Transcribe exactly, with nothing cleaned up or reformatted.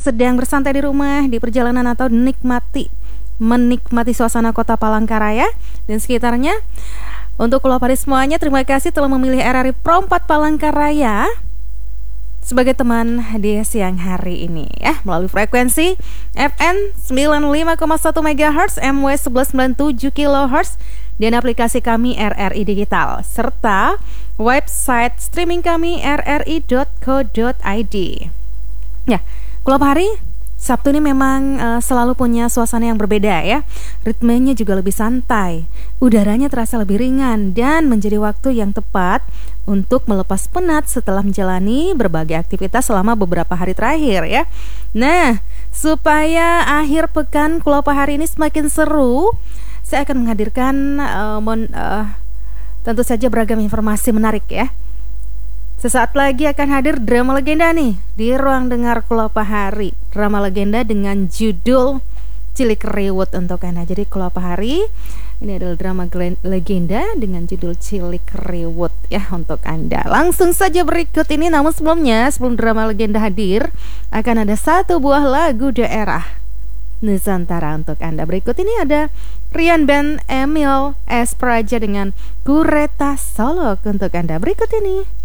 sedang bersantai di rumah, di perjalanan atau menikmati menikmati suasana kota Palangkaraya dan sekitarnya. Untuk Kulo Pari semuanya, terima kasih telah memilih R R I Pro empat Palangkaraya sebagai teman di siang hari ini ya, melalui frekuensi F M sembilan puluh lima koma satu megahertz, M W seribu seratus sembilan puluh tujuh kilohertz, dan aplikasi kami R R I Digital serta website streaming kami r r i dot co dot i d. Ya, Kulo Pari Sabtu ini memang uh, selalu punya suasana yang berbeda ya. Ritmenya juga lebih santai, udaranya terasa lebih ringan dan menjadi waktu yang tepat untuk melepas penat setelah menjalani berbagai aktivitas selama beberapa hari terakhir ya. Nah, supaya akhir pekan Kulo Pari ini semakin seru, saya akan menghadirkan uh, mon, uh, tentu saja beragam informasi menarik ya. Sesaat lagi akan hadir drama legenda nih di ruang dengar Kulo Pahari. Drama legenda dengan judul Cilik Riwut untuk Anda. Jadi Kulo Pahari ini adalah drama legenda dengan judul Cilik Riwut ya untuk Anda. Langsung saja berikut ini, namun sebelumnya sebelum drama legenda hadir akan ada satu buah lagu daerah Nusantara untuk Anda. Berikut ini ada Rian Band Emil S. Praja dengan Kureta Solok untuk Anda. Berikut ini.